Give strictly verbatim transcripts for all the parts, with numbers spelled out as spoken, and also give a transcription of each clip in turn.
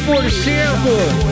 por cento.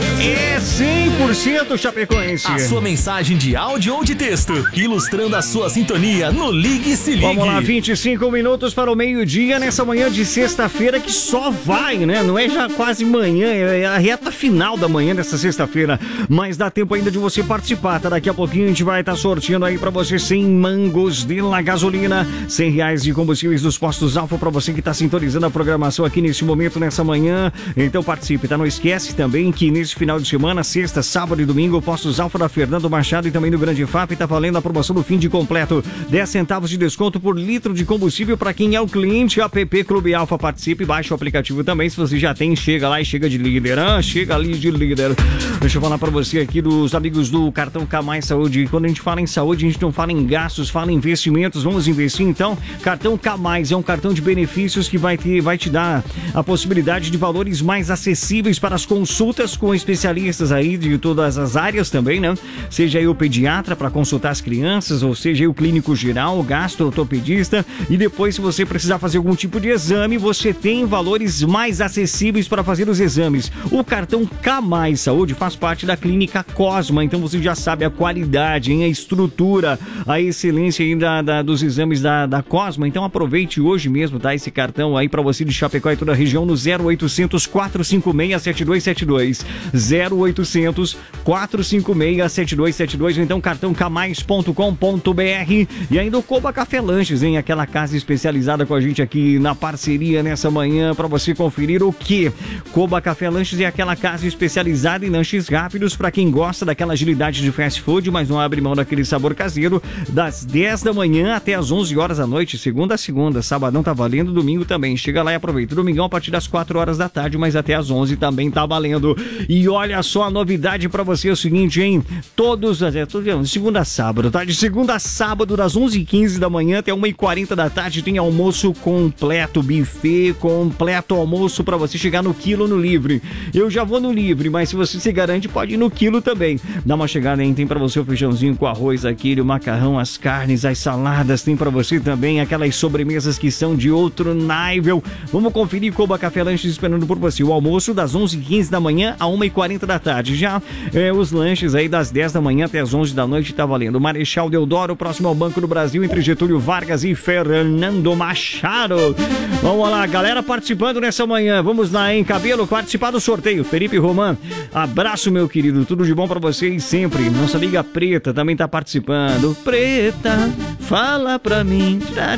É cem por cento Chapecoense. A sua mensagem de áudio ou de texto, ilustrando a sua sintonia no Ligue e Se Ligue. Vamos lá, vinte e cinco minutos para o meio-dia nessa manhã de sexta-feira que só vai, né? Não é já quase manhã, é a reta final da manhã dessa sexta-feira, mas dá tempo ainda de você participar, tá? Daqui a pouquinho a gente vai estar sorteando aí para você cem mangos de la gasolina, cem reais de combustíveis dos postos Alfa para você que está sintonizando a programação aqui nesse momento, nessa manhã. Então participe, tá? Não esquece também que nesse final de semana, sexta, sábado e domingo, postos Alfa da Fernando Machado e também do Grande F A P tá valendo a promoção do fim de completo, dez centavos de desconto por litro de combustível para quem é o cliente app Clube Alfa. Participe, baixe o aplicativo também, se você já tem, chega lá e chega de líder, ah, chega ali de líder. Deixa eu falar para você aqui dos amigos do cartão K Mais Saúde. Quando a gente fala em saúde, a gente não fala em gastos, fala em investimentos. Vamos investir então? Cartão K Mais é um cartão de benefícios que vai ter, vai te dar a possibilidade de valores mais acessíveis para as consultas com especialistas aí de todas as áreas também, né? Seja aí o pediatra para consultar as crianças, ou seja aí o clínico geral, o gastroortopedista, e depois se você precisar fazer algum tipo de exame, você tem valores mais acessíveis para fazer os exames. O cartão K Mais Saúde faz parte da clínica Cosma, então você já sabe a qualidade, hein? A estrutura, a excelência aí da, da, dos exames da, da Cosma, então aproveite hoje mesmo, tá? Esse cartão aí para você de Chapecó e toda a região no zero oitocentos, quatrocentos e cinquenta e seis, sete dois sete dois, zero oitocentos, quatrocentos e cinquenta e seis, sete dois sete dois, ou então cartão k mais ponto com ponto b r. E ainda o Coba Café Lanches, hein? Aquela casa especializada com a gente aqui na parceria nessa manhã para você conferir o que? Coba Café Lanches é aquela casa especializada em lanches rápidos para quem gosta daquela agilidade de fast food, mas não abre mão daquele sabor caseiro, das dez da manhã até as onze horas da noite, segunda a segunda, sabadão tá valendo, domingo também. Chega lá e aproveita. Domingão a partir das quatro horas da tarde, mas até as onze também tá valendo. E olha só a novidade pra você, é o seguinte, hein? Todos, é, tô vendo, de segunda a sábado, tá? De segunda a sábado, das onze e quinze da manhã até uma e quarenta da tarde, tem almoço completo, buffet completo, almoço pra você chegar no quilo no livre. Eu já vou no livre, mas se você se garante, pode ir no quilo também. Dá uma chegada aí, tem pra você o feijãozinho com arroz, aquele, o macarrão, as carnes, as saladas, tem pra você também aquelas sobremesas que são de outro nível. Vamos conferir Coba Café Lanches esperando por você. O almoço das onze e quinze da manhã a uma e quarenta da tarde. Já é, os lanches aí das dez da manhã até as onze da noite tá valendo. Marechal Deodoro, próximo ao Banco do Brasil, entre Getúlio Vargas e Fernando Machado. Vamos lá, galera participando nessa manhã. Vamos lá, hein? Cabelo, participar do sorteio. Felipe Roman, abraço, meu querido. Tudo de bom pra vocês sempre. Nossa amiga Preta também tá participando. Preta, fala pra mim.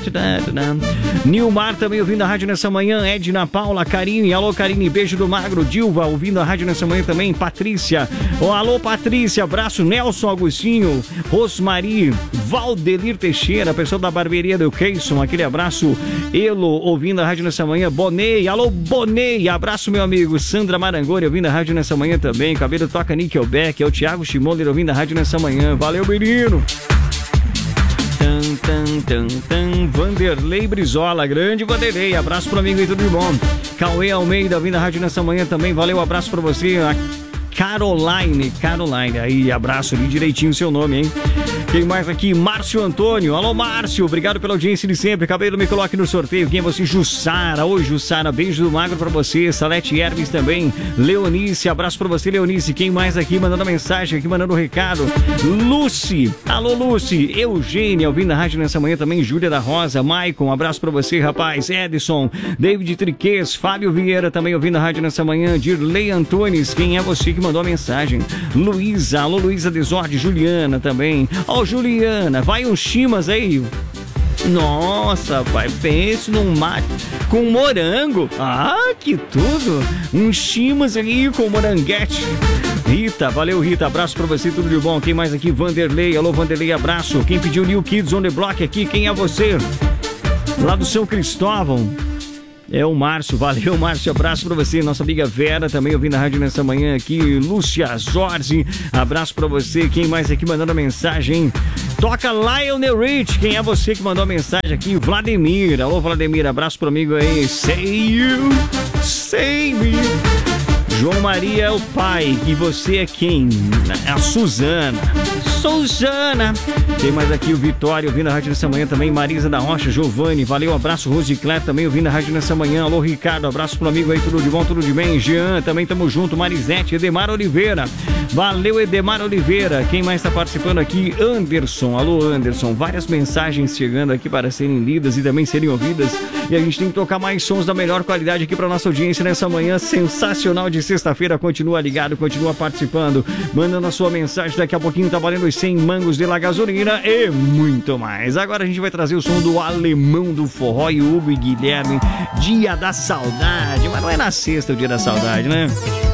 Nilmar também ouvindo a rádio nessa manhã. Edna Paula, Karine, alô Karine, beijo do Magro. Dilva ouvindo a rádio nessa manhã também. Patrícia, oh, alô Patrícia, abraço. Nelson Agostinho, Rosmari, Valdelir Teixeira, pessoal da barbearia do Keyson, aquele abraço. Elo ouvindo a rádio nessa manhã. Bonei, alô Bonei, abraço meu amigo. Sandra Marangoni ouvindo a rádio nessa manhã também. Cabelo toca Nickelback, é o Thiago Schimoller ouvindo a rádio nessa manhã. Valeu, menino. Tan, tan, tan, tan. Vanderlei Brizola, grande Vanderlei, abraço pro amigo e tudo de bom. Cauê Almeida ouvindo a rádio nessa manhã também, valeu, abraço pra você. A Caroline, Caroline, aí, abraço ali direitinho o seu nome, hein? Quem mais aqui? Márcio Antônio, alô Márcio, obrigado pela audiência de sempre. Cabelo, me coloque no sorteio. Quem é você? Jussara, oi Jussara, beijo do Magro pra você. Salete Hermes também. Leonice, abraço pra você, Leonice. Quem mais aqui mandando a mensagem, aqui mandando o recado? Lucy, alô Lucy. Eugênia, ouvindo a rádio nessa manhã também. Júlia da Rosa, Maicon, abraço pra você, rapaz. Edson, David Triquez, Fábio Vieira também ouvindo a rádio nessa manhã. Dirley Antunes, quem é você que mandou a mensagem? Luísa, alô Luísa Desorde, Juliana também. Ó, oh, Juliana, vai um chimas aí. Nossa, pai, pense num mate com morango. Ah, que tudo. Um chimas aí com moranguete. Rita, valeu Rita, abraço pra você, tudo de bom. Quem mais aqui? Vanderlei, alô Vanderlei, abraço. Quem pediu New Kids on the Block aqui, quem é você? Lá do São Cristóvão. É o Márcio, valeu Márcio, abraço pra você. Nossa amiga Vera também ouvindo a rádio nessa manhã aqui. Lúcia Zorzi, abraço pra você. Quem mais aqui mandando a mensagem? Toca Lionel Rich, quem é você que mandou a mensagem aqui? Vladimir, alô Vladimir, abraço pro amigo aí. Say you, say me. João Maria é o pai. E você é quem? É a Suzana. Suzana. Tem mais aqui o Vitório ouvindo a rádio nessa manhã também. Marisa da Rocha, Giovanni. Valeu, abraço. Rose Claire também ouvindo a rádio nessa manhã. Alô, Ricardo. Abraço pro amigo aí. Tudo de bom, tudo de bem. Jean, também tamo junto. Marisete, Edemar Oliveira. Valeu, Edemar Oliveira. Quem mais tá participando aqui? Anderson. Alô, Anderson. Várias mensagens chegando aqui para serem lidas e também serem ouvidas. E a gente tem que tocar mais sons da melhor qualidade aqui para nossa audiência nessa manhã sensacional de sexta-feira. Continua ligado, continua participando, mandando a sua mensagem. Daqui a pouquinho tá valendo os cem mangos de la gasolina e muito mais. Agora a gente vai trazer o som do Alemão do Forró e Hugo e Guilherme. Dia da Saudade. Mas não é na sexta o Dia da Saudade, né?